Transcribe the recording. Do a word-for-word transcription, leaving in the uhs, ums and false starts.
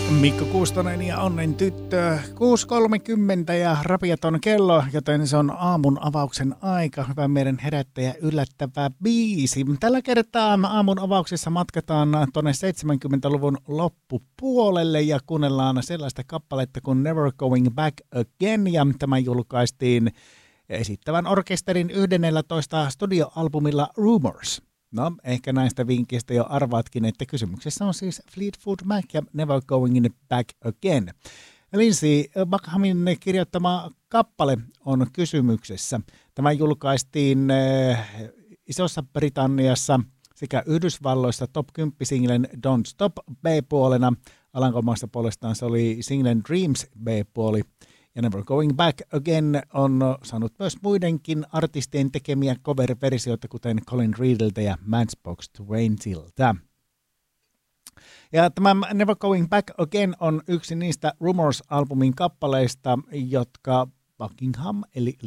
Mikko Kuustonen ja Onnen tyttö. kuusi kolmekymmentä ja rapiaton kello, joten se on aamun avauksen aika. Hyvä meidän herättäjä yllättävä biisi. Tällä kertaa aamun avauksessa matkataan tuonne seitsemänkymmentäluvun loppupuolelle ja kuunnellaan sellaista kappaletta kuin Never Going Back Again. Ja tämä julkaistiin esittävän orkesterin yhdennellätoista studioalbumilla Rumors. No, ehkä näistä vinkkeistä jo arvaatkin, että kysymyksessä on siis Fleetwood Mac ja Never Going Back Again. Lindsey Buckhamin kirjoittama kappale on kysymyksessä. Tämä julkaistiin äh, Isossa Britanniassa sekä Yhdysvalloissa top kymmenen singlen Don't Stop B-puolena. Alankomaassa puolestaan se oli singlen Dreams B-puoli. Ja Never Going Back Again on saanut myös muidenkin artistien tekemiä cover-versioita, kuten Colin Reediltä ja Matchbox Twentyltä. Ja tämä Never Going Back Again on yksi niistä Rumors-albumin kappaleista, jotka Buckingham eli